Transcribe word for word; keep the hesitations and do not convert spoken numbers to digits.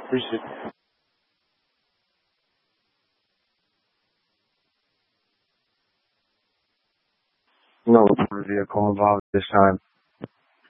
Appreciate it. No motor vehicle involved this time.